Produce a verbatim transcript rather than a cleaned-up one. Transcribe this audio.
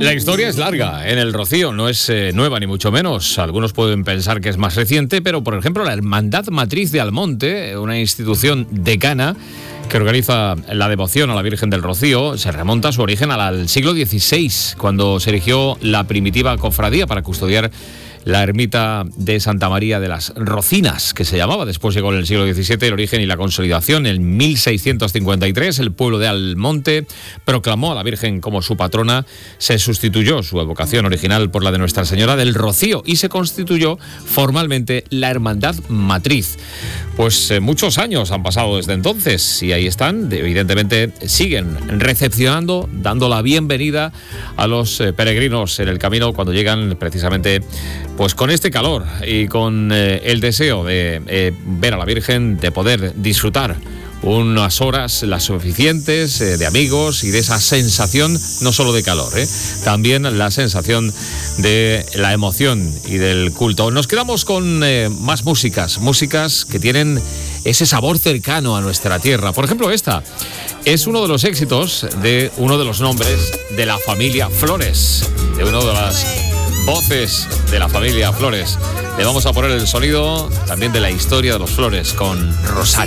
La historia es larga en el Rocío, no es eh, nueva ni mucho menos. Algunos pueden pensar que es más reciente, pero por ejemplo la Hermandad Matriz de Almonte, una institución decana que organiza la devoción a la Virgen del Rocío, se remonta a su origen al siglo dieciséis, cuando se erigió la primitiva cofradía para custodiar la ermita de Santa María de las Rocinas, que se llamaba. Después llegó en el siglo diecisiete el origen y la consolidación. En mil seiscientos cincuenta y tres el pueblo de Almonte proclamó a la Virgen como su patrona, se sustituyó su evocación original por la de Nuestra Señora del Rocío y se constituyó formalmente la Hermandad Matriz. Pues eh, muchos años han pasado desde entonces y ahí están, evidentemente siguen recepcionando, dando la bienvenida a los eh, peregrinos en el camino cuando llegan precisamente pues con este calor y con eh, el deseo de eh, ver a la Virgen, de poder disfrutar unas horas las suficientes eh, de amigos y de esa sensación no solo de calor, eh, también la sensación de la emoción y del culto. Nos quedamos con eh, más músicas, músicas que tienen ese sabor cercano a nuestra tierra. Por ejemplo, esta es uno de los éxitos de uno de los nombres de la familia Flores, de una de las voces de la familia Flores. Le vamos a poner el sonido también de la historia de los Flores con Rosario.